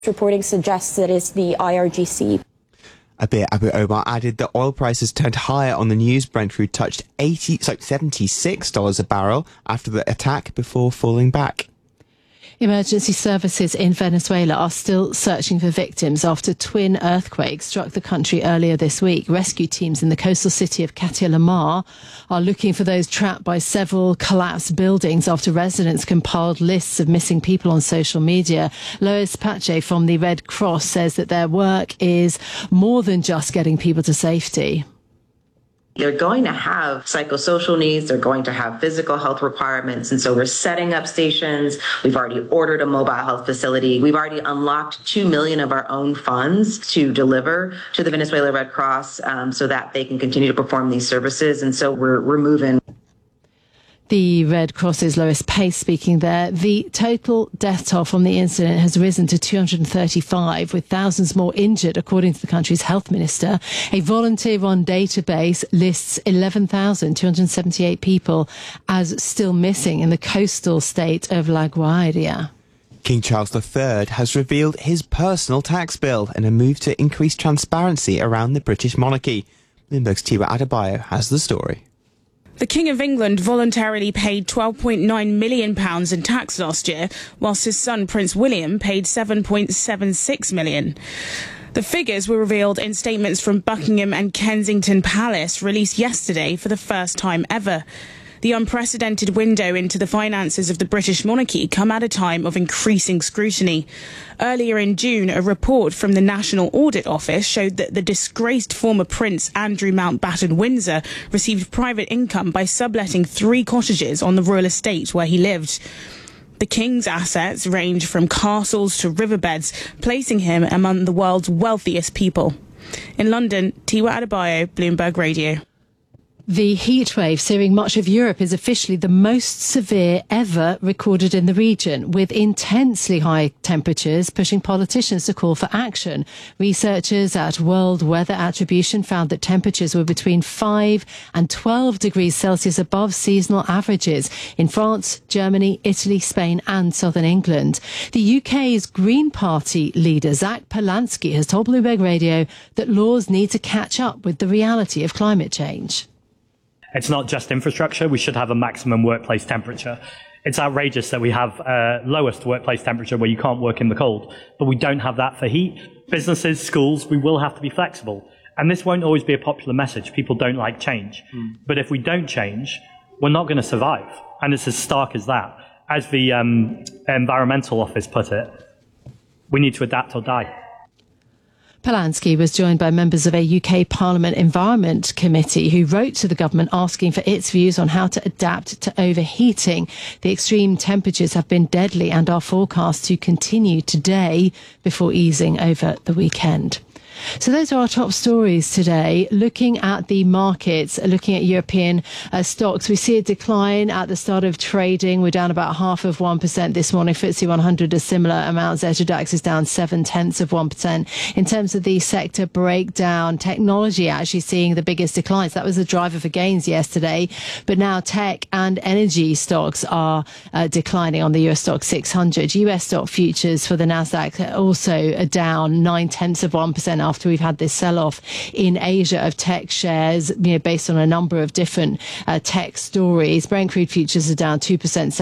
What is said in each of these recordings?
Reporting suggests that it's the IRGC. Abu Omar added that oil prices turned higher on the news. Brent crude touched $76 a barrel after the attack before falling back. Emergency services in Venezuela are still searching for victims after twin earthquakes struck the country earlier this week. Rescue teams in the coastal city of Catia-La-Mar are looking for those trapped by several collapsed buildings after residents compiled lists of missing people on social media. Lois Pache from the Red Cross says that their work is more than just getting people to safety. They're going to have psychosocial needs. They're going to have physical health requirements. And so we're setting up stations. We've already ordered a mobile health facility. We've already unlocked 2 million of our own funds to deliver to the Venezuela Red Cross so that they can continue to perform these services. And so we're moving. The Red Cross's Lois Pace speaking there. The total death toll from the incident has risen to 235, with thousands more injured, according to the country's health minister. A volunteer-run database lists 11,278 people as still missing in the coastal state of La Guaira. King Charles III has revealed his personal tax bill in a move to increase transparency around the British monarchy. Bloomberg's Tiwa Adebayo has the story. The King of England voluntarily paid £12.9 million in tax last year, whilst his son Prince William paid £7.76 million. The figures were revealed in statements from Buckingham and Kensington Palace released yesterday for the first time ever. The unprecedented window into the finances of the British monarchy come at a time of increasing scrutiny. Earlier in June, a report from the National Audit Office showed that the disgraced former Prince Andrew Mountbatten Windsor received private income by subletting 3 cottages on the royal estate where he lived. The King's assets range from castles to riverbeds, placing him among the world's wealthiest people. In London, Tiwa Adebayo, Bloomberg Radio. The heat wave searing much of Europe is officially the most severe ever recorded in the region, with intensely high temperatures pushing politicians to call for action. Researchers at World Weather Attribution found that temperatures were between 5 and 12 degrees Celsius above seasonal averages in France, Germany, Italy, Spain and southern England. The UK's Green Party leader, Zach Polanski, has told Bloomberg Radio that laws need to catch up with the reality of climate change. It's not just infrastructure. We should have a maximum workplace temperature. It's outrageous that we have lowest workplace temperature where you can't work in the cold, but we don't have that for heat. Businesses, schools, we will have to be flexible. And this won't always be a popular message. People don't like change. But if we don't change, we're not going to survive. And it's as stark as that. As the Environmental Office put it, we need to adapt or die. Polanski was joined by members of a UK Parliament Environment Committee who wrote to the government asking for its views on how to adapt to overheating. The extreme temperatures have been deadly and are forecast to continue today before easing over the weekend. So those are our top stories today. Looking at the markets, looking at European stocks, we see a decline at the start of trading. We're down about 0.5% this morning. FTSE 100 a similar amount. Zeta DAX is down 0.7%. In terms of the sector breakdown, technology actually seeing the biggest declines. That was the driver for gains yesterday. But now tech and energy stocks are declining on the US stock 600. US stock futures for the Nasdaq also down 0.9% after we've had this sell-off in Asia of tech shares, based on a number of different tech stories. Brent crude futures are down 2%,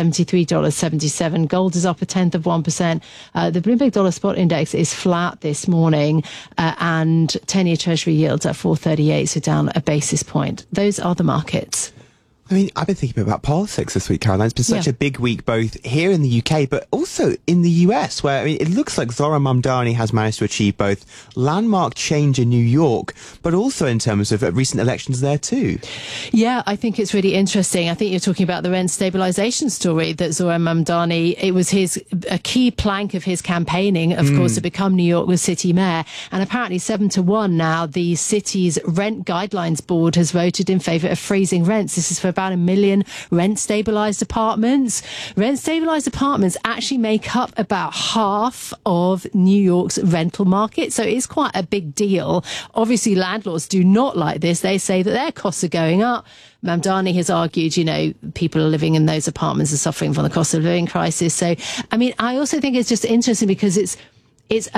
$73.77. Gold is up 0.1%. The Bloomberg Dollar Spot Index is flat this morning, and 10-year Treasury yields at 4.38, so down a basis point. Those are the markets. I mean, I've been thinking about politics this week, Caroline. It's been such a big week, both here in the UK, but also in the US, where it looks like Zohran Mamdani has managed to achieve both landmark change in New York, but also in terms of recent elections there too. Yeah, I think it's really interesting. I think you're talking about the rent stabilisation story that Zohran Mamdani, it was a key plank of his campaigning, of course, to become New York's city mayor. And apparently 7-1 now, the city's rent guidelines board has voted in favour of freezing rents. This is for about 1 million rent-stabilised apartments. Rent-stabilised apartments actually make up about half of New York's rental market, so it's quite a big deal. Obviously, landlords do not like this. They say that their costs are going up. Mamdani has argued, people are living in those apartments are suffering from the cost of living crisis. So, I mean, I also think it's just interesting because It's